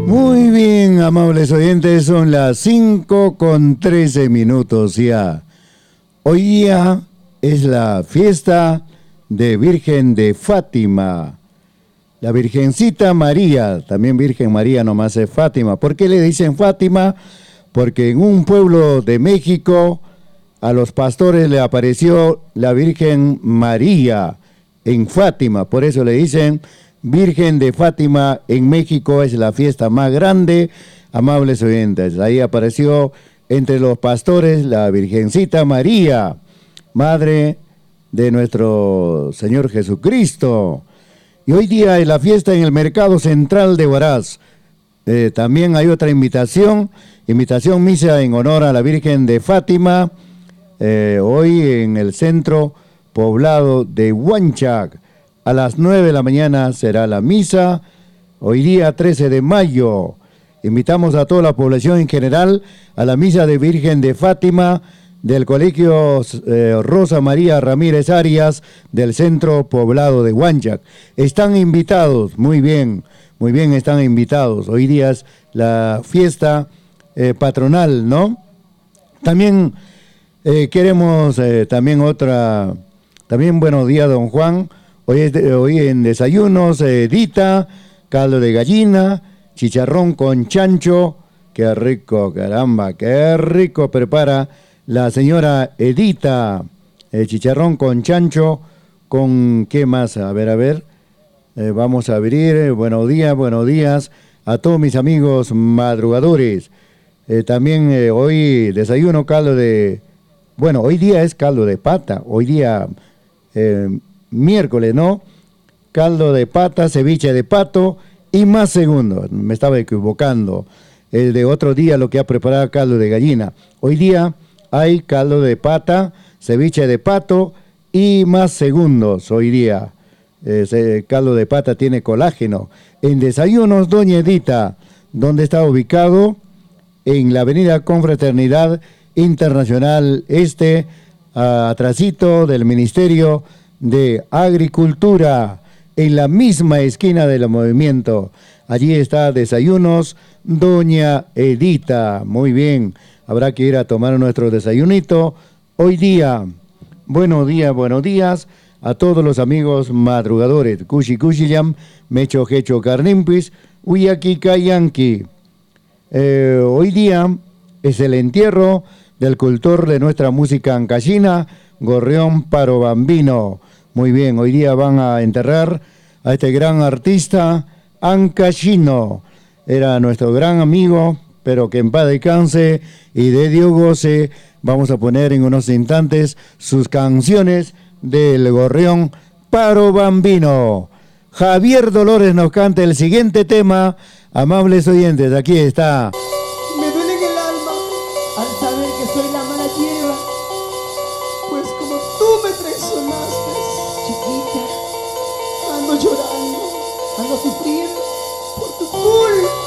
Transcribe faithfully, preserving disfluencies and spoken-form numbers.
Muy bien, amables oyentes, son las cinco con trece minutos ya. Hoy día es la fiesta de Virgen de Fátima. La Virgencita María, también Virgen María, nomás es Fátima. ¿Por qué le dicen Fátima? Porque en un pueblo de México a los pastores le apareció la Virgen María en Fátima. Por eso le dicen Virgen de Fátima. En México es la fiesta más grande, amables oyentes. Ahí apareció entre los pastores la Virgencita María, Madre de nuestro Señor Jesucristo. Y hoy día es la fiesta en el Mercado Central de Huaraz. Eh, también hay otra invitación, invitación misa en honor a la Virgen de Fátima, eh, hoy en el centro poblado de Huanchac. A las nueve de la mañana será la misa, hoy día trece de mayo. Invitamos a toda la población en general a la misa de Virgen de Fátima del Colegio eh, Rosa María Ramírez Arias del centro poblado de Huanchac. Están invitados, muy bien, muy bien están invitados. Hoy día es la fiesta eh, patronal, ¿no? También eh, queremos, eh, también otra, también buenos días, don Juan. Hoy, es de, hoy en desayunos, eh, dita, caldo de gallina, chicharrón con chancho. Qué rico, caramba, qué rico prepara la señora Edita. El chicharrón con chancho, con qué más, a ver, a ver. Eh, vamos a abrir, eh, buenos días, buenos días a todos mis amigos madrugadores. Eh, también eh, hoy desayuno caldo de, bueno, hoy día es caldo de pata, hoy día eh, miércoles, ¿no? Caldo de pata, ceviche de pato y más segundos, me estaba equivocando. El de otro día lo que ha preparado caldo de gallina. Hoy día hay caldo de pata, ceviche de pato y más segundos hoy día. Ese caldo de pata tiene colágeno. En Desayunos Doña Edita, donde está ubicado en la avenida Confraternidad Internacional Este, atrasito del Ministerio de Agricultura, en la misma esquina del movimiento. Allí está Desayunos Doña Edita. Muy bien, habrá que ir a tomar nuestro desayunito hoy día. Buenos días, buenos días a todos los amigos madrugadores. Kushi Kushiyam, Mecho Hecho Carnimpis, Uyaki Kayanki. Eh, hoy día es el entierro del cultor de nuestra música ancashina, Gorrión Paro Bambino. Muy bien, hoy día van a enterrar a este gran artista ancashino. Era nuestro gran amigo, pero que en paz descanse y de Dios goce. Vamos a poner en unos instantes sus canciones del Gorrión Paro Bambino. Javier Dolores nos canta el siguiente tema. Amables oyentes, aquí está. Me duele en el alma al saber que soy la mala hierba, pues como tú me traicionaste, chiquita, ando llorando, ando sufriendo por tu culpa.